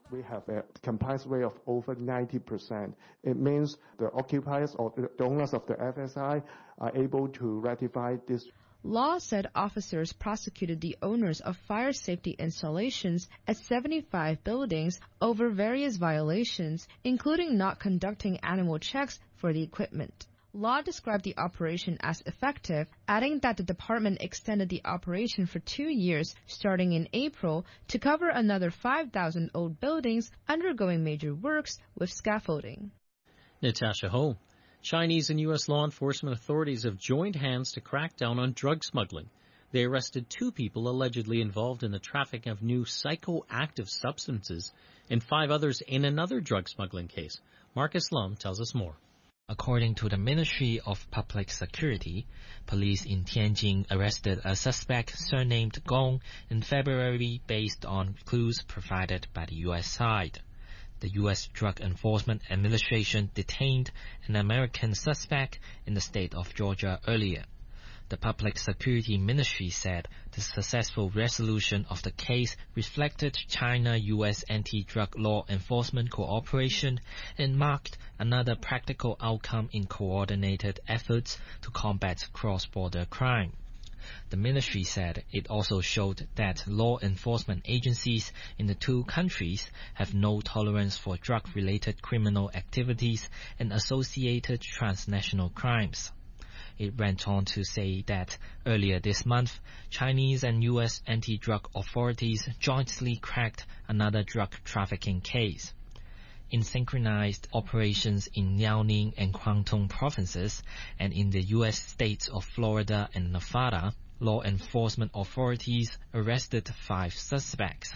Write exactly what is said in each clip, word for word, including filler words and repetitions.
We have a compliance rate of over ninety percent. It means the occupiers or the owners of the F S I are able to ratify this. Law said officers prosecuted the owners of fire safety installations at seventy-five buildings over various violations, including not conducting animal checks for the equipment. Law described the operation as effective, adding that the department extended the operation for two years, starting in April, to cover another five thousand old buildings undergoing major works with scaffolding. Natasha Ho. Chinese and U S law enforcement authorities have joined hands to crack down on drug smuggling. They arrested two people allegedly involved in the trafficking of new psychoactive substances and five others in another drug smuggling case. Marcus Lum tells us more. According to the Ministry of Public Security, police in Tianjin arrested a suspect surnamed Gong in February based on clues provided by the U S side. The U S Drug Enforcement Administration detained an American suspect in the state of Georgia earlier. The Public Security Ministry said the successful resolution of the case reflected China-U S anti-drug law enforcement cooperation and marked another practical outcome in coordinated efforts to combat cross-border crime. The ministry said it also showed that law enforcement agencies in the two countries have no tolerance for drug-related criminal activities and associated transnational crimes. It went on to say that earlier this month, Chinese and U S anti-drug authorities jointly cracked another drug trafficking case. In synchronized operations in Liaoning and Guangdong provinces and in the U S states of Florida and Nevada, law enforcement authorities arrested five suspects.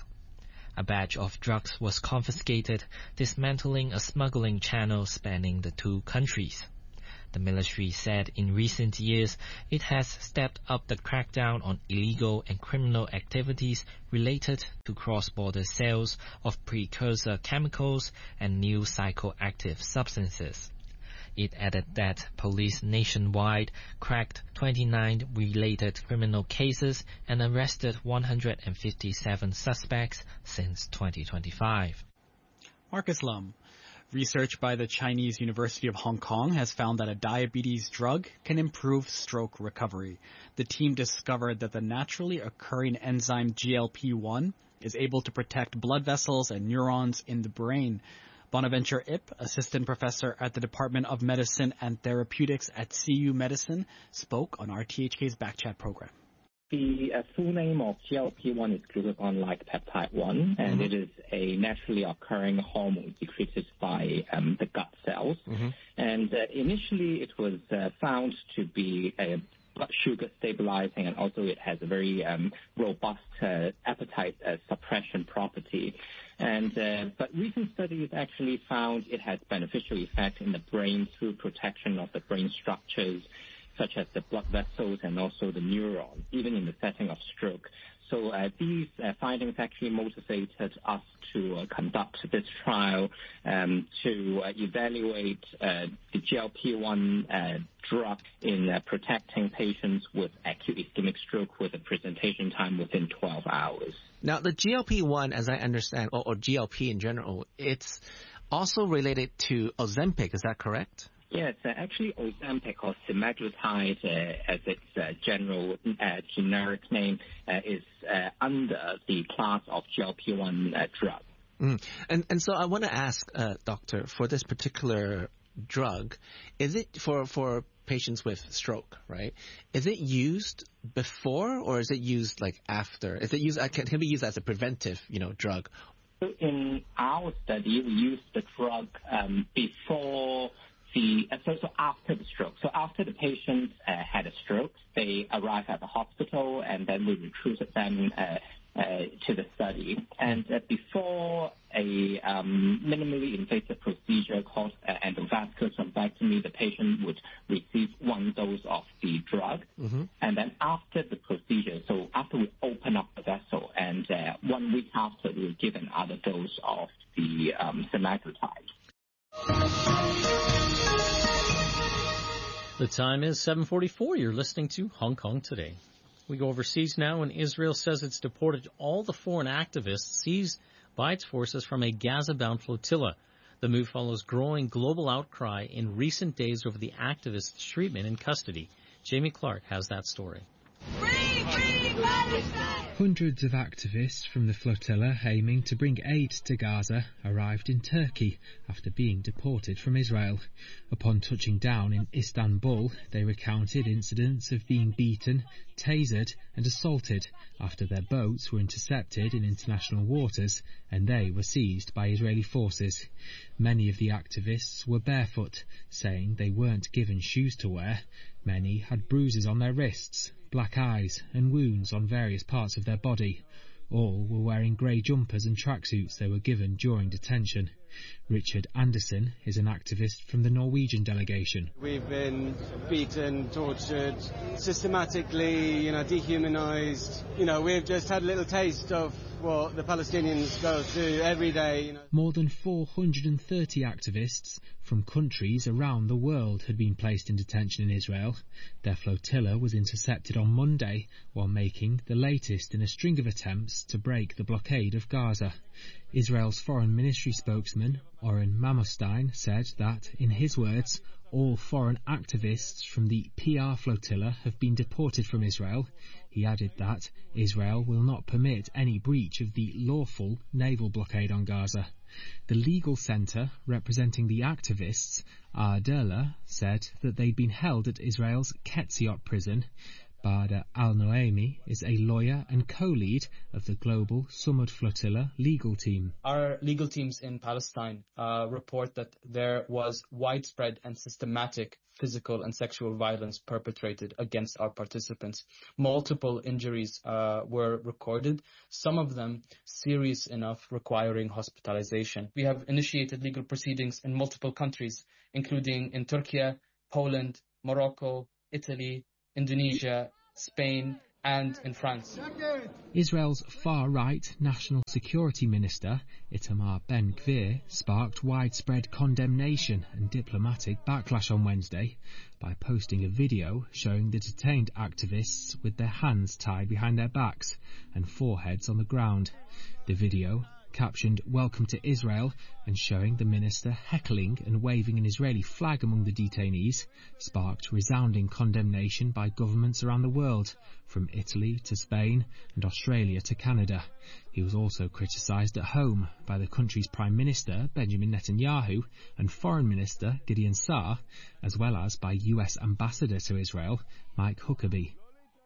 A batch of drugs was confiscated, dismantling a smuggling channel spanning the two countries. The military said in recent years it has stepped up the crackdown on illegal and criminal activities related to cross-border sales of precursor chemicals and new psychoactive substances. It added that police nationwide cracked twenty-nine related criminal cases and arrested one hundred fifty-seven suspects since twenty twenty-five. Marcus Lum. Research by the Chinese University of Hong Kong has found that a diabetes drug can improve stroke recovery. The team discovered that the naturally occurring enzyme G L P one is able to protect blood vessels and neurons in the brain. Bonaventure Ip, assistant professor at the Department of Medicine and Therapeutics at C U Medicine, spoke on R T H K's Backchat program. The uh, full name of G L P one is glucagon-like peptide one, and mm-hmm. it is a naturally occurring hormone secreted by um, the gut cells. Mm-hmm. And uh, initially it was uh, found to be a blood sugar stabilizing, and also it has a very um, robust uh, appetite uh, suppression property. And uh, but recent studies actually found it has beneficial effect in the brain through protection of the brain structures, such as the blood vessels and also the neuron, even in the setting of stroke. So uh, these uh, findings actually motivated us to uh, conduct this trial um, to uh, evaluate uh, the G L P one uh, drug in uh, protecting patients with acute ischemic stroke with a presentation time within twelve hours. Now, the G L P one, as I understand, or, or G L P in general, it's also related to Ozempic, is that correct? Yes, uh, actually Ozempic or semaglutide, uh, as its uh, general uh, generic name, uh, is uh, under the class of G L P one uh, drug. Mm. And and so I want to ask, uh, doctor, for this particular drug, is it for for patients with stroke, right? Is it used before or is it used like after? Is it used? Can, can it be used as a preventive, you know, drug? So in our study, we used the drug um, before. The, uh, so, so after the stroke, so after the patient uh, had a stroke, they arrived at the hospital, and then we recruited them uh, uh, to the study. And uh, before a um, minimally invasive procedure called uh, endovascular thrombectomy, the patient would receive one dose of the drug. Mm-hmm. And then after the procedure, so after we open up the vessel, and uh, one week after, we would give another dose of the um, semaglutide. The time is seven forty-four. You're listening to Hong Kong Today. We go overseas now, and Israel says it's deported all the foreign activists seized by its forces from a Gaza-bound flotilla. The move follows growing global outcry in recent days over the activists' treatment in custody. Jamie Clark has that story. Free, free Palestine! Hundreds of activists from the flotilla aiming to bring aid to Gaza arrived in Turkey after being deported from Israel. Upon touching down in Istanbul, they recounted incidents of being beaten, tasered and assaulted after their boats were intercepted in international waters and they were seized by Israeli forces. Many of the activists were barefoot, saying they weren't given shoes to wear. Many had bruises on their wrists, black eyes and wounds on various parts of their body. All were wearing grey jumpers and tracksuits they were given during detention. Richard Anderson is an activist from the Norwegian delegation. We've been beaten, tortured, systematically, you know, dehumanized. You know, we've just had a little taste of what the Palestinians go through every day. You know. More than four hundred thirty activists from countries around the world had been placed in detention in Israel. Their flotilla was intercepted on Monday while making the latest in a string of attempts to break the blockade of Gaza. Israel's foreign ministry spokesman, Oren Mamostein, said that, in his words, all foreign activists from the P R flotilla have been deported from Israel. He added that Israel will not permit any breach of the lawful naval blockade on Gaza. The legal centre representing the activists, Ardella, said that they'd been held at Israel's Ketziot prison. Bader Al-Noemi is a lawyer and co-lead of the global Sumud Flotilla legal team. Our legal teams in Palestine uh, report that there was widespread and systematic physical and sexual violence perpetrated against our participants. Multiple injuries uh, were recorded, some of them serious enough requiring hospitalization. We have initiated legal proceedings in multiple countries, including in Turkey, Poland, Morocco, Italy, Indonesia, Spain, and in France. Israel's far-right National Security Minister, Itamar Ben-Gvir, sparked widespread condemnation and diplomatic backlash on Wednesday by posting a video showing the detained activists with their hands tied behind their backs and foreheads on the ground. The video, captioned "Welcome to Israel" and showing the minister heckling and waving an Israeli flag among the detainees, sparked resounding condemnation by governments around the world, from Italy to Spain and Australia to Canada. He was also criticised at home by the country's Prime Minister Benjamin Netanyahu and Foreign Minister Gideon Saar, as well as by U S Ambassador to Israel Mike Huckabee.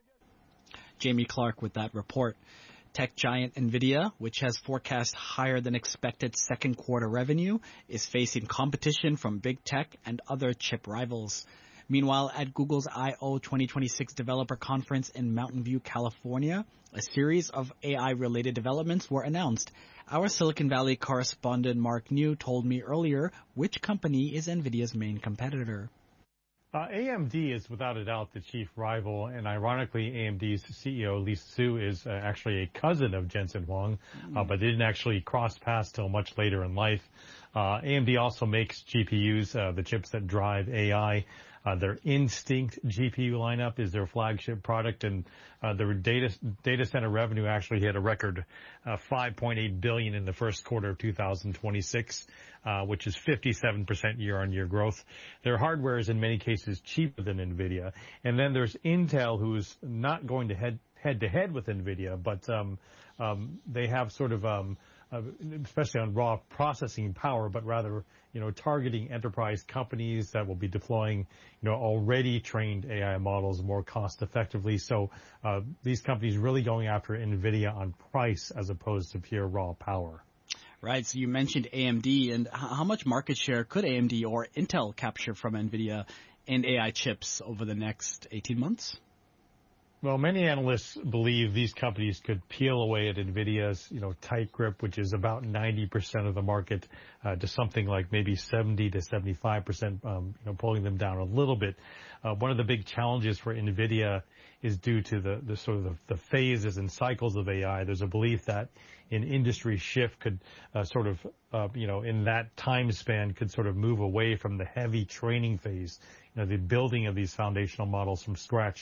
Jamie Clark with that report. Tech giant NVIDIA, which has forecast higher than expected second quarter revenue, is facing competition from big tech and other chip rivals. Meanwhile, at Google's I O twenty twenty-six developer conference in Mountain View, California, a series of A I-related developments were announced. Our Silicon Valley correspondent Mark New told me earlier which company is NVIDIA's main competitor. Uh, A M D is without a doubt the chief rival, and ironically, A M D's C E O Lisa Su is uh, actually a cousin of Jensen Huang, uh, but they didn't actually cross paths till much later in life. Uh, A M D also makes G P Us, uh, the chips that drive A I. Uh, their Instinct G P U lineup is their flagship product, and uh, their data data center revenue actually hit a record uh, five point eight billion dollars in the first quarter of two thousand twenty-six, uh, which is fifty-seven percent year-on-year growth. Their hardware is in many cases cheaper than NVIDIA. And then there's Intel, who's not going to head head to head with NVIDIA, but um, um, they have sort of um, Uh, especially on raw processing power, but rather, you know, targeting enterprise companies that will be deploying, you know, already trained A I models more cost effectively. So uh, these companies really going after NVIDIA on price as opposed to pure raw power. Right. So you mentioned A M D, and how much market share could A M D or Intel capture from NVIDIA in A I chips over the next eighteen months? Well, many analysts believe these companies could peel away at NVIDIA's, you know, tight grip, which is about ninety percent of the market, uh, to something like maybe seventy to seventy-five percent, um, you know, pulling them down a little bit. Uh, one of the big challenges for NVIDIA is due to the, the sort of the, the phases and cycles of A I. There's a belief that an industry shift could uh, sort of, uh, you know, in that time span could sort of move away from the heavy training phase, you know, the building of these foundational models from scratch,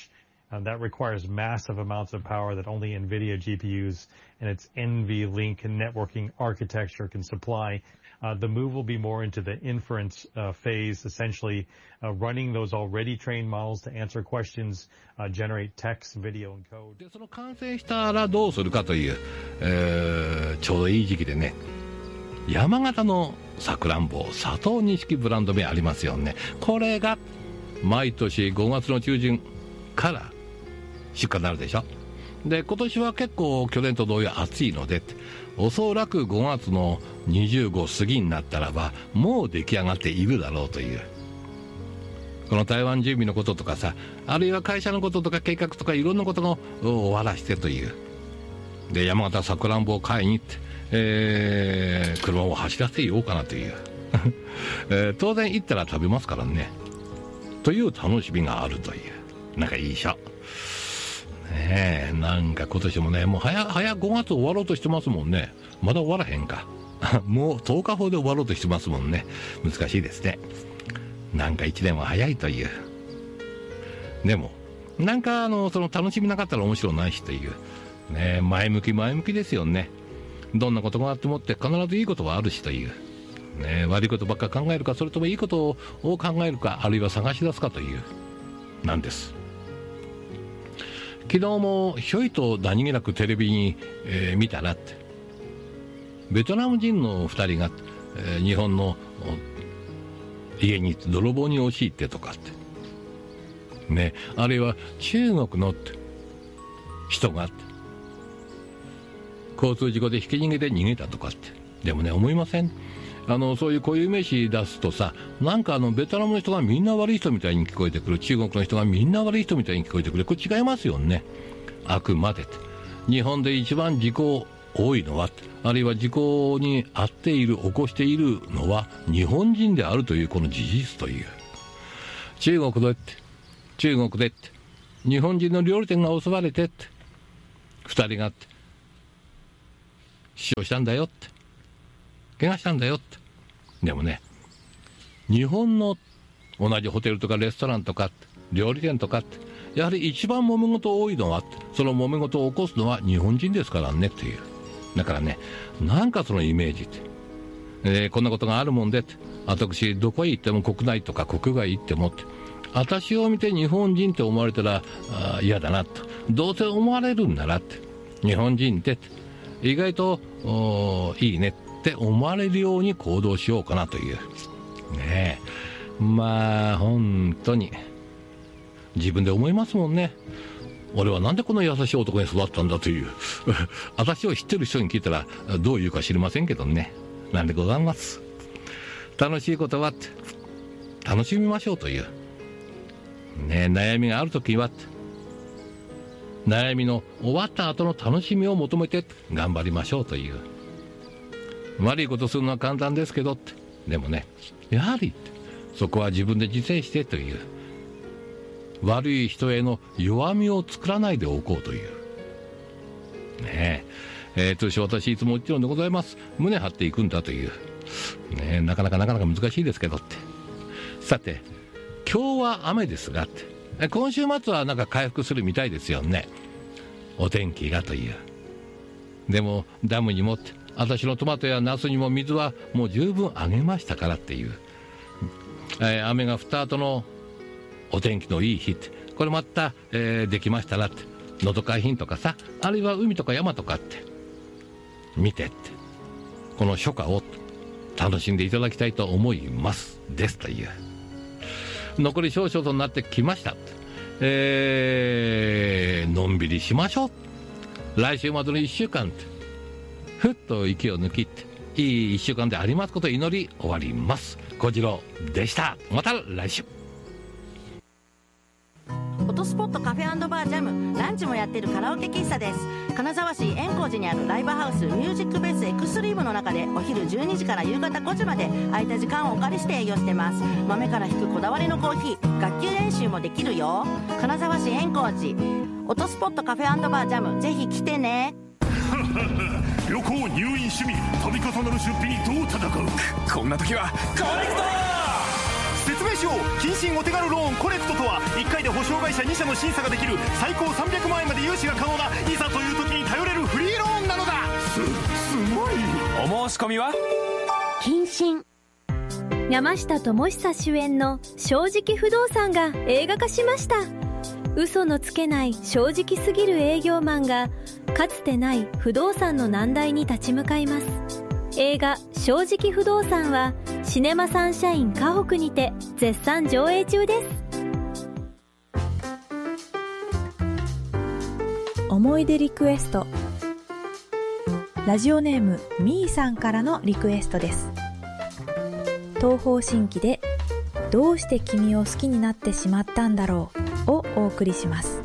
Uh, that requires massive amounts of power that only NVIDIA G P Us and its NVLink networking architecture can supply. Uh, the move will be more into the inference uh, phase, essentially uh, running those already trained models to answer questions, uh, generate text, video, and code. でその完成したらどうするかという、えー、ちょうどいい時期でね、山形のさくらんぼ、佐藤錦ブランド名ありますよね。これが毎年ごがつの中旬から出荷になるでしょ。で今年は結構去年と同様暑いので、おそらくごがつのにじゅうご過ぎになったらばもう出来上がっているだろうという、この台湾住民のこととかさ、あるいは会社のこととか計画とかいろんなことを終わらしてというで、山形さくらんぼを買いに行って、えー、車を走らせていようかなという、えー、当然行ったら食べますからねという楽しみがあるという、なんかいいでしょね。えなんか今年もね、もう早早ごがつ終わろうとしてますもんね。まだ終わらへんかもうとおかほどで終わろうとしてますもんね。難しいですね。なんかいちねんは早いという。でもなんかあのその楽しみなかったら面白ないしというね、前向き前向きですよね。どんなことがあってもって必ずいいことはあるしというね、悪いことばっか考えるか、それともいいことを考えるか、あるいは探し出すかというなんです。昨日もひょいと何気なくテレビに、えー、見たらって、ベトナム人のふたりが、えー、日本の家に泥棒に押し入ってとかってね、あるいは中国のって人が交通事故でひき逃げで逃げたとかって。でもね、思いません？あのそういう固有名詞出すとさ、なんかあのベトナムの人がみんな悪い人みたいに聞こえてくる、中国の人がみんな悪い人みたいに聞こえてくる。これ違いますよね。あくまで日本で一番事故多いのは、あるいは事故に遭っている、起こしているのは日本人であるというこの事実という。中国でって中国でって日本人の料理店が襲われてってふたりがって死傷したんだよって、怪我したんだよって。でもね、日本の同じホテルとかレストランとか料理店とかってやはり一番揉め事多いのは、その揉め事を起こすのは日本人ですからねっていう。だからね、なんかそのイメージって、えー、こんなことがあるもんでって、私どこへ行っても国内とか国外行ってもって、私を見て日本人って思われたら嫌だなと、どうせ思われるんならって日本人って意外といいねって思われるように行動しようかなというね。えまあ本当に自分で思いますもんね。俺はなんでこの優しい男に育ったんだという私を知ってる人に聞いたらどう言うか知りませんけどね。なんでございます。楽しいことはって楽しみましょうというね。悩みがあるときは悩みの終わった後の楽しみを求めて頑張りましょうという。悪いことするのは簡単ですけどって、でもね、やはりそこは自分で自制してという、悪い人への弱みを作らないでおこうというねえ、えー、通称私いつも言ってるんでございます。胸張っていくんだというね。なかなかなかなか難しいですけどって。さて今日は雨ですがって、今週末はなんか回復するみたいですよね、お天気がという。でもダムにもって私のトマトやナスにも水はもう十分あげましたからっていう、えー、雨が降った後のお天気のいい日って、これまた、えー、できましたらって能登海浜とかさ、あるいは海とか山とかって見てってこの初夏を楽しんでいただきたいと思いますですという。残り少々となってきました。えー、のんびりしましょう。来週までのいっしゅうかんってふっと息を抜きっていいいっしゅうかんでありますことを祈り終わります。小次郎でした。また来週。 フォトスポットカフェ&バージャム、ランチもやってるカラオケ喫茶です。金沢市円光寺にあるライブハウスミュージックベースエクストリームの中でお昼じゅうにじから夕方ごじまで空いた時間をお借りして営業してます。豆から引くこだわりのコーヒー、楽器練習もできるよ。金沢市円光寺フォトスポットカフェ&バージャム、ぜひ来てね。 旅行、入院、趣味、度重なる出費にどう戦う。こんな時はコネクト。ステ説明しよう。謹慎お手軽ローンコレクトとは、いっかいで保証会社に社の審査ができる、最高さんびゃくまんえんまで融資が可能な、いざという時に頼れるフリーローンなのだ。す、すごい。お申し込みは謹慎。山下智久主演の正直不動産が映画化しました。嘘のつけない正直すぎる営業マンがかつてない不動産の難題に立ち向かいます。映画正直不動産はシネマサンシャイン花北にて絶賛上映中です。 思い出リクエスト。ラジオネームみーさんからのリクエストです。東方神起でどうして君を好きになってしまったんだろうをお送りします。